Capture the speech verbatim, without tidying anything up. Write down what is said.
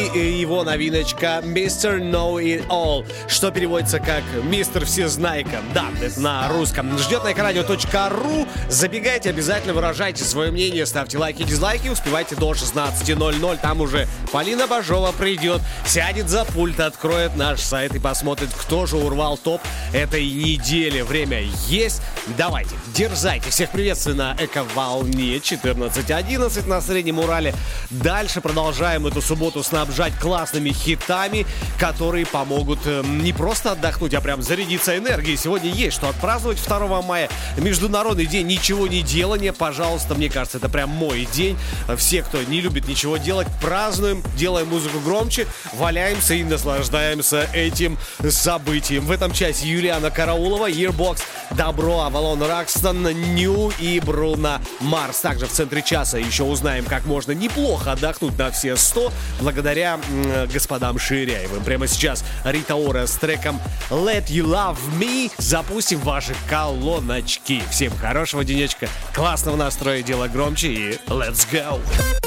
и его новиночка мистер Know It All, что переводится как «Мистер Всезнайка». Да, это на русском. Ждет на экранрадио точка ру. Забегайте, обязательно выражайте свое мнение, ставьте лайки и дизлайки, успевайте до шестнадцати ноль-ноль. Там уже Полина Бажова придет, сядет за пульт, откроет наш сайт и посмотрит, кто же урвал топ этой недели. Время есть. Давайте, дерзайте. Всех приветствую на Эко-волне четырнадцать одиннадцать на Среднем Урале. Дальше продолжаем эту субботу снабжать классными хитами, которые помогут э, не просто отдохнуть, а прям зарядиться энергией. Сегодня есть что отпраздновать. второго мая Международный день ничего не делания. Пожалуйста, мне кажется, это прям мой день. Все, кто не любит ничего делать, празднуем, делаем музыку громче, валяемся и наслаждаемся этим событием. В этом часе Юлиана Караулова, Yearbox, Добро, Авалон Ракстон, Нью и Бруно Марс. Также в центре часа еще узнаем, как можно неплохо отдохнуть на все сто благодаря м, господам Ширяевым. Прямо сейчас Рита Ора с треком Let You Love Me. Запустим ваши колоночки. Всем хорошего денечка, классного настроя, дело громче и let's go!